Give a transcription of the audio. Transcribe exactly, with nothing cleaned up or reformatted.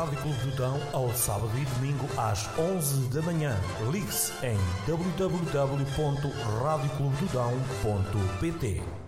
Rádio Clube do Dão ao sábado e domingo às onze da manhã. Ligue-se em w w w ponto rádio clube do dão ponto p t.